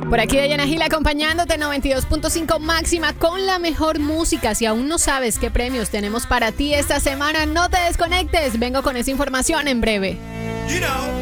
Por aquí Dayana Gil acompañándote 92.5 máxima con la mejor música. Si aún no sabes qué premios tenemos para ti esta semana, no te desconectes. Vengo con esa información en breve.